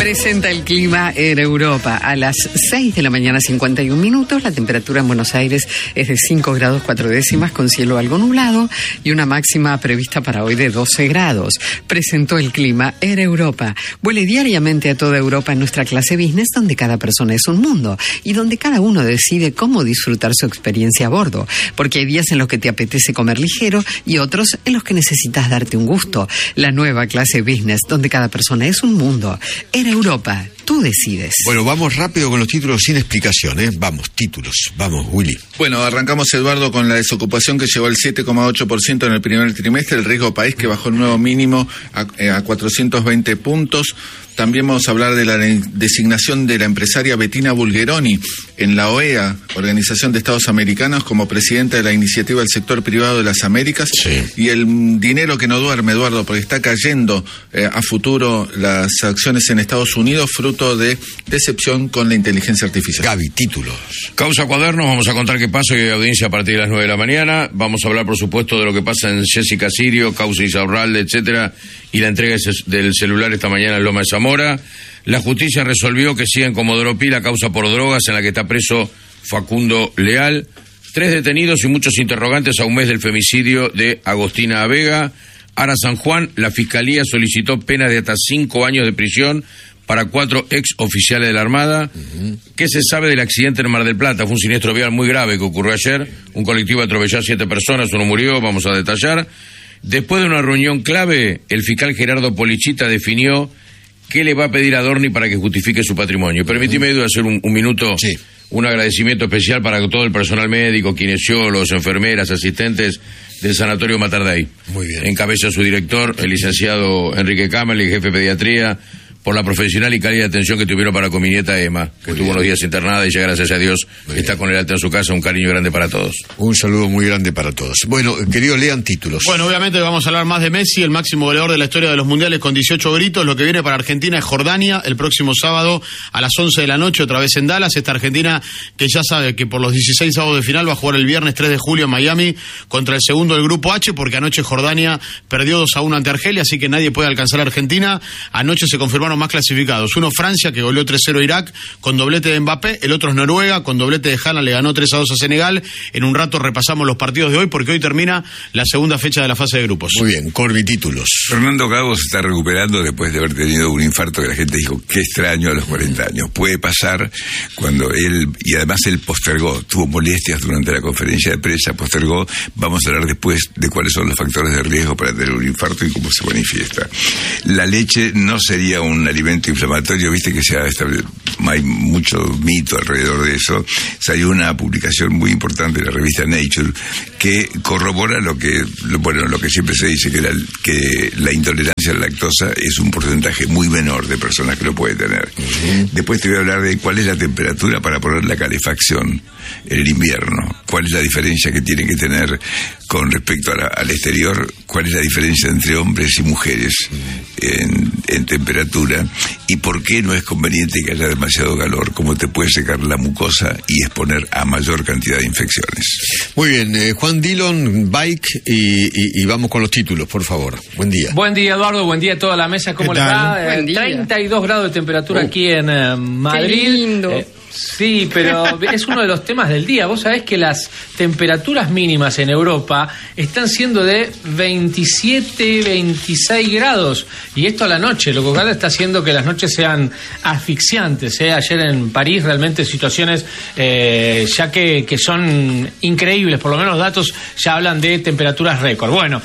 Presenta el clima en Europa. A las 6 de la mañana, 51 minutos, la temperatura en Buenos Aires es de 5 grados 4 décimas con cielo algo nublado y una máxima prevista para hoy de 12 grados. Presentó el clima en Europa. Vuele diariamente a toda Europa en nuestra clase business, donde cada persona es un mundo y donde cada uno decide cómo disfrutar su experiencia a bordo. Porque hay días en los que te apetece comer ligero y otros en los que necesitas darte un gusto. La nueva clase business, donde cada persona es un mundo. Era Europa, tú decides. Bueno, vamos rápido con los títulos sin explicación, ¿eh? Vamos, títulos. Vamos, Willy. Bueno, arrancamos, Eduardo, con la desocupación que llegó al 7,8% en el primer trimestre, el riesgo país que bajó el nuevo mínimo a 420 puntos. También vamos a hablar de la designación de la empresaria Bettina Bulgeroni en la OEA, Organización de Estados Americanos, como presidenta de la Iniciativa del Sector Privado de las Américas. Sí. Y el dinero que no duerme, Eduardo, porque está cayendo a futuro las acciones en Estados Unidos, fruto de decepción con la inteligencia artificial. Gaby, títulos. Causa Cuadernos, vamos a contar qué pasa, y hay audiencia a partir de las 9 de la mañana. Vamos a hablar, por supuesto, de lo que pasa en Jessica Sirio, Causa Isaurralde, etcétera, y la entrega del celular esta mañana en Loma de Zamora. La justicia resolvió que siga en Comodoro Pi la causa por drogas en la que está preso Facundo Leal. 3 detenidos y muchos interrogantes a un mes del femicidio de Agostina Vega. Ara San Juan, la Fiscalía solicitó penas de hasta 5 años de prisión para 4 ex oficiales de la Armada. ¿Qué se sabe del accidente en Mar del Plata? Fue un siniestro vial muy grave que ocurrió ayer. Un colectivo atropelló a 7 personas, uno murió, vamos a detallar. Después de una reunión clave, el fiscal Gerardo Polichita definió qué le va a pedir a Adorni para que justifique su patrimonio. Permíteme, Edu, hacer un minuto, sí, un agradecimiento especial para todo el personal médico, kinesiólogos, enfermeras, asistentes del Sanatorio Matarday. Muy bien. Encabeza su director, el licenciado Enrique Cámara, el jefe de pediatría, por la profesional y cálida atención que tuvieron para con mi nieta Emma, que estuvo unos días internada y ya, gracias a Dios, está con el alta en su casa. Un cariño grande para todos. Un saludo muy grande para todos. Bueno, queridos, lean títulos. Bueno, obviamente vamos a hablar más de Messi, el máximo goleador de la historia de los mundiales con 18 gritos. Lo que viene para Argentina es Jordania, el próximo sábado a las 11 de la noche, otra vez en Dallas. Esta Argentina que ya sabe que por los 16 avos de final va a jugar el viernes 3 de julio en Miami contra el segundo del Grupo H, porque anoche Jordania perdió 2-1 ante Argelia, así que nadie puede alcanzar a Argentina. Anoche se confirmaron más clasificados. Uno, Francia, que goleó 3-0 a Irak con doblete de Mbappé. El otro es Noruega, con doblete de Haaland, le ganó 3-2 a Senegal. En un rato repasamos los partidos de hoy, porque hoy termina la segunda fecha de la fase de grupos. Muy bien, Corby, títulos. Fernando Gago se está recuperando después de haber tenido un infarto que la gente dijo, qué extraño a los 40 años. Puede pasar cuando él, y además él postergó, tuvo molestias durante la conferencia de prensa, postergó. Vamos a hablar después de cuáles son los factores de riesgo para tener un infarto y cómo se manifiesta. La leche no sería un alimento inflamatorio, viste que hay mucho mito alrededor de eso. Salió una publicación muy importante de la revista Nature que corrobora lo que siempre se dice, que la intolerancia a la lactosa es un porcentaje muy menor de personas que lo puede tener. Después te voy a hablar de cuál es la temperatura para poner la calefacción en el invierno, cuál es la diferencia que tiene que tener con respecto al exterior, cuál es la diferencia entre hombres y mujeres en temperatura, y por qué no es conveniente que haya demasiado calor, cómo te puede secar la mucosa y exponer a mayor cantidad de infecciones. Muy bien, Juan Dillon, Bike, y vamos con los títulos, por favor. Buen día. Buen día, Eduardo, buen día a toda la mesa. ¿Cómo les va? 32 grados de temperatura aquí en Madrid. Qué lindo. Sí, pero es uno de los temas del día. Vos sabés que las temperaturas mínimas en Europa están siendo de 27, 26 grados. Y esto a la noche, lo cual está haciendo que las noches sean asfixiantes. Ayer en París realmente situaciones ya que son increíbles. Por lo menos los datos ya hablan de temperaturas récord. Bueno,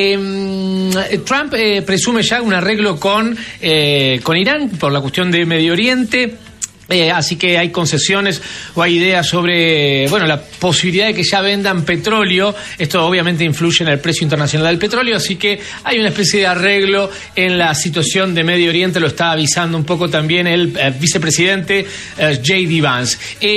Trump presume ya un arreglo con Irán por la cuestión de Medio Oriente. Así que hay concesiones o hay ideas sobre, la posibilidad de que ya vendan petróleo. Esto obviamente influye en el precio internacional del petróleo, así que hay una especie de arreglo en la situación de Medio Oriente. Lo está avisando un poco también el vicepresidente J.D. Vance.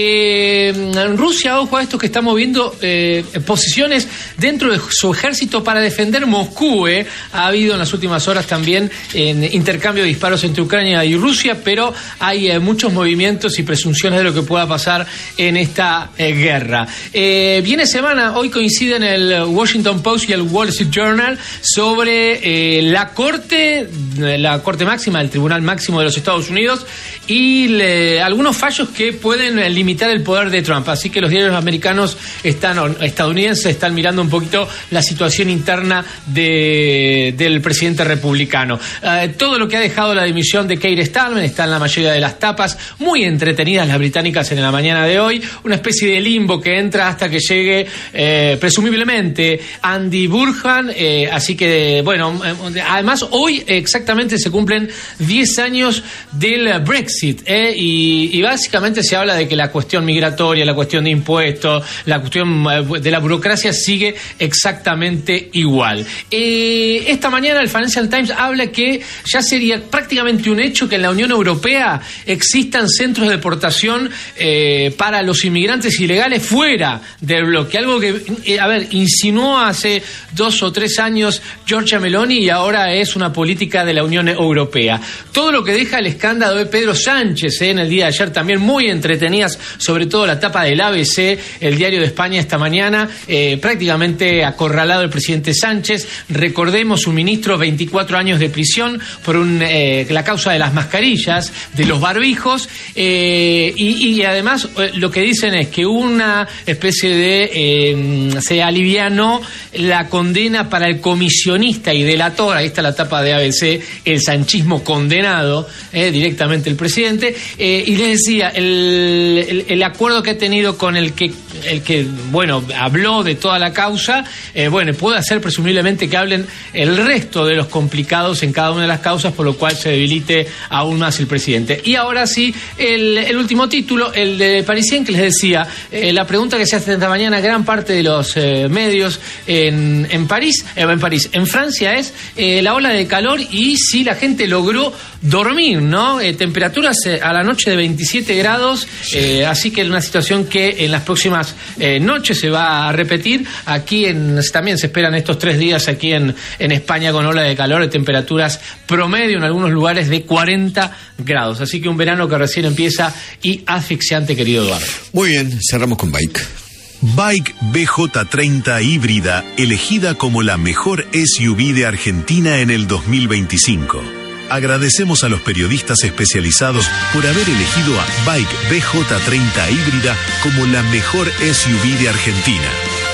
Rusia, ojo a esto, que está moviendo posiciones dentro de su ejército para defender Moscú. Ha habido en las últimas horas también intercambio de disparos entre Ucrania y Rusia, pero hay muchos movimientos movimientos y presunciones de lo que pueda pasar en esta guerra. Viene semana, hoy coinciden el Washington Post y el Wall Street Journal sobre la corte máxima, el Tribunal Máximo de los Estados Unidos, y algunos fallos que pueden limitar el poder de Trump. Así que los diarios estadounidenses están mirando un poquito la situación interna del presidente republicano. Todo lo que ha dejado la dimisión de Keir Starmer está en la mayoría de las tapas, muy entretenidas las británicas en la mañana de hoy, una especie de limbo que entra hasta que llegue presumiblemente Andy Burnham, así que bueno, además hoy exactamente se cumplen 10 años del Brexit, y básicamente se habla de que la cuestión migratoria, la cuestión de impuestos, la cuestión de la burocracia sigue exactamente igual. Esta mañana el Financial Times habla que ya sería prácticamente un hecho que en la Unión Europea existan centros de deportación para los inmigrantes ilegales fuera del bloque, algo que insinuó hace 2 o 3 años Giorgia Meloni y ahora es una política de la Unión Europea. Todo lo que deja el escándalo de Pedro Sánchez en el día de ayer, también muy entretenidas, sobre todo la tapa del ABC, el diario de España esta mañana, prácticamente acorralado el presidente Sánchez. Recordemos, un ministro, 24 años de prisión por la causa de las mascarillas, de los barbijos, y además lo que dicen es que una especie de se alivianó la condena para el comisionista y delator, ahí está la tapa de ABC, el sanchismo condenado, directamente el presidente, y les decía, el acuerdo que ha tenido con el que habló de toda la causa, puede hacer presumiblemente que hablen el resto de los complicados en cada una de las causas, por lo cual se debilite aún más el presidente. Y ahora sí, el último título, el de Parisien, que les decía, la pregunta que se hace esta mañana gran parte de los medios en Francia es la ola de calor y si la gente logró dormir, ¿no? Temperaturas a la noche de 27 grados, así que es una situación que en las próximas noches se va a repetir. Aquí también se esperan estos 3 días aquí en España con ola de calor, de temperaturas promedio en algunos lugares de 40 grados. Así que un verano que recién empieza y asfixiante, querido Eduardo. Muy bien, cerramos con Bike. Bike BJ30 híbrida, elegida como la mejor SUV de Argentina en el 2025. Agradecemos a los periodistas especializados por haber elegido a Bike BJ30 híbrida como la mejor SUV de Argentina.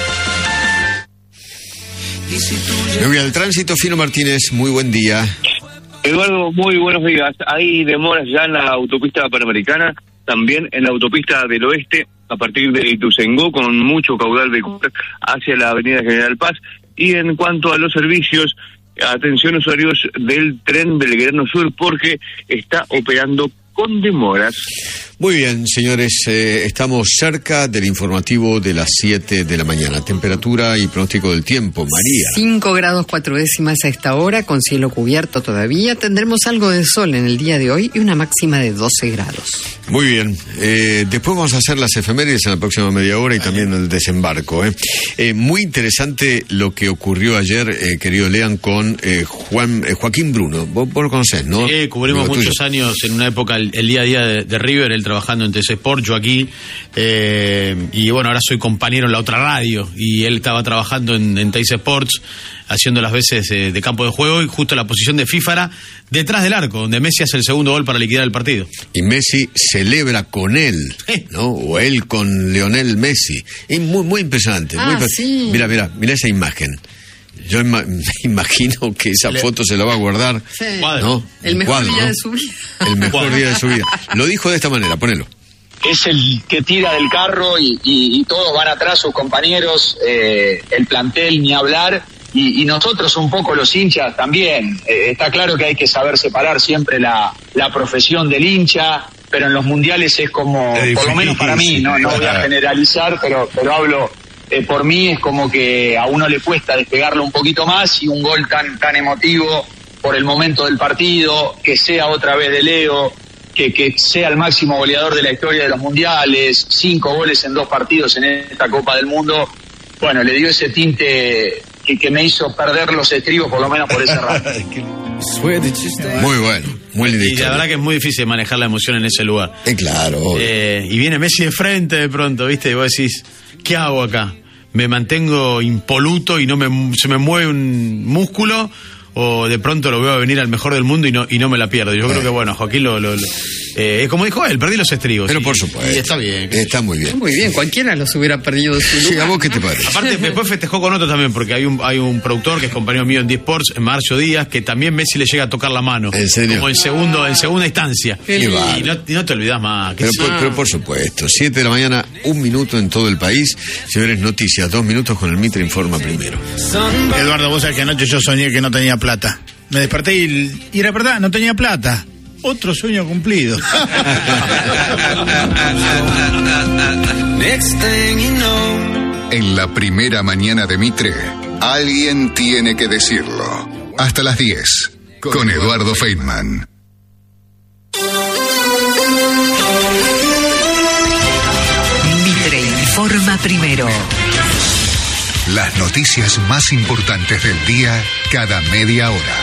Me voy al tránsito. Fino Martínez, muy buen día. Eduardo, muy buenos días. Hay demoras ya en la autopista panamericana, también en la autopista del oeste, a partir de Ituzaingó, con mucho caudal vehicular hacia la avenida General Paz. Y en cuanto a los servicios, atención usuarios del tren Belgrano Sur, porque está operando con demoras. Muy bien, señores, estamos cerca del informativo de las 7 de la mañana. Temperatura y pronóstico del tiempo, María. 5 grados 4 décimas a esta hora, con cielo cubierto todavía. Tendremos algo de sol en el día de hoy y una máxima de 12 grados. Muy bien. Después vamos a hacer las efemérides en la próxima media hora y también el desembarco. Muy interesante lo que ocurrió ayer, querido Lean, con Joaquín Bruno. Vos lo conocés, ¿no? Sí, cubrimos muchos años en una época el día a día de River, él trabajando en TC Sport, yo aquí, y bueno, ahora soy compañero en la otra radio, y él estaba trabajando en TC Sports, haciendo las veces de campo de juego, y justo la posición de Fífara, detrás del arco, donde Messi hace el segundo gol para liquidar el partido. Y Messi celebra con él, ¿no? O él con Lionel Messi. Es muy impresionante. Sí. Mira esa imagen. Yo me imagino que esa foto se la va a guardar. Sí. ¿No? El mejor día ¿no? de su vida. El mejor día de su vida. Lo dijo de esta manera, ponelo. Es el que tira del carro y todos van atrás, sus compañeros, el plantel, ni hablar, y nosotros un poco los hinchas también. Está claro que hay que saber separar siempre la profesión del hincha, pero en los mundiales es como, por lo menos para mí, no voy a generalizar, pero hablo por mí, es como que a uno le cuesta despegarlo un poquito más, y un gol tan emotivo por el momento del partido, que sea otra vez de Leo, que sea el máximo goleador de la historia de los mundiales, 5 goles en 2 partidos en esta Copa del Mundo, bueno, le dio ese tinte que me hizo perder los estribos, por lo menos por ese rato. Muy bueno. Muy linda Y historia. la verdad que es muy difícil manejar la emoción en ese lugar. Claro. Y viene Messi de frente de pronto, ¿viste? Y vos decís, ¿qué hago acá? ¿Me mantengo impoluto y se me mueve un músculo? ¿O de pronto lo veo venir al mejor del mundo y no me la pierdo? Yo creo que, bueno, Joaquín como dijo él, perdí los estribos. Pero por supuesto. Y está bien. Está muy bien. Muy bien, cualquiera los hubiera perdido de su lugar. Sí, ¿a vos qué te parece? Aparte, después festejó con otro también, porque hay un productor que es compañero mío en D-Sports, Marcio Díaz, que también Messi le llega a tocar la mano. ¿En serio? Como en segunda instancia. Qué bárbaro. Y no te olvidás más. Pero por supuesto, 7 de la mañana, 1 minuto en todo el país. Señores, noticias, 2 minutos con el Mitre Informa primero. Eduardo, vos sabés que anoche yo soñé que no tenía plata. Me desperté y era verdad, no tenía plata. Otro sueño cumplido. En la primera mañana de Mitre, alguien tiene que decirlo. Hasta las 10, con Eduardo Feynman. Mitre Informa primero. Las noticias más importantes del día cada media hora.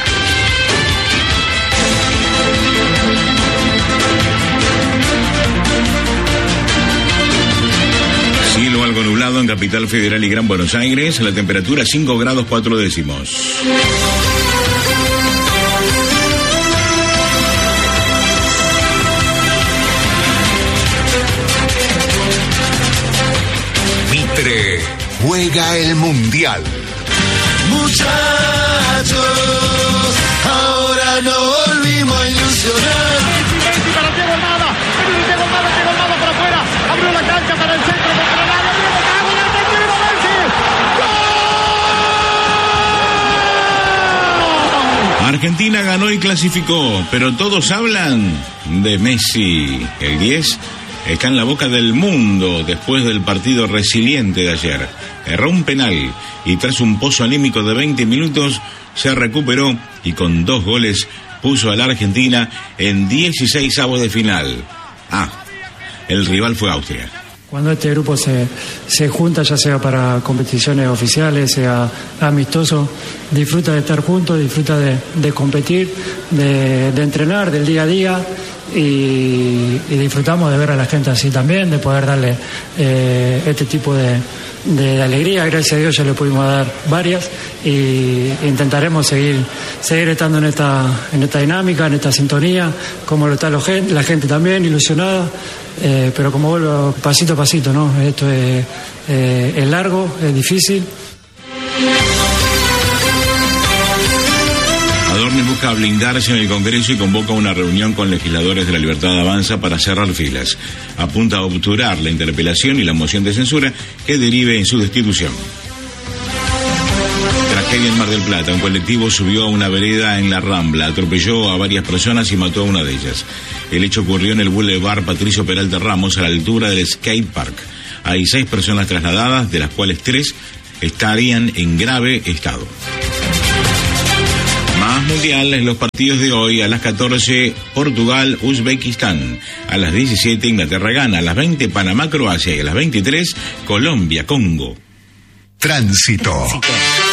Cielo algo nublado en Capital Federal y Gran Buenos Aires, la temperatura 5 grados 4 décimos. Mitre juega el Mundial. Muchachos, ahora no volvimos a ilusionar. Messi para Diego Almada, Diego Almada por afuera, abrió la cancha para el centro, para el área, Argentina ganó y clasificó, pero todos hablan de Messi. El 10 está en la boca del mundo después del partido resiliente de ayer. Erró un penal y tras un pozo anímico de 20 minutos se recuperó y con 2 goles puso a la Argentina en 16avos de final. El rival fue Austria. Cuando este grupo se junta, ya sea para competiciones oficiales, sea amistoso, disfruta de estar juntos, disfruta de competir, de entrenar, del día a día, y disfrutamos de ver a la gente así también, de poder darle este tipo de alegría. Gracias a Dios ya le pudimos dar varias y intentaremos seguir estando en esta dinámica, en esta sintonía, como lo está la gente también ilusionada, pero como vuelvo pasito a pasito, ¿no? Esto es largo, es difícil. Adorni busca blindarse en el Congreso y convoca una reunión con legisladores de La Libertad Avanza para cerrar filas. Apunta a obturar la interpelación y la moción de censura que derive en su destitución. Tragedia en Mar del Plata. Un colectivo subió a una vereda en La Rambla, atropelló a varias personas y mató a una de ellas. El hecho ocurrió en el Boulevard Patricio Peralta Ramos, a la altura del Skate Park. Hay 6 personas trasladadas, de las cuales 3 estarían en grave estado. Más mundial en los partidos de hoy. A las 14, Portugal, Uzbekistán. A las 17, Inglaterra gana. A las 20, Panamá, Croacia. Y a las 23, Colombia, Congo. Tránsito.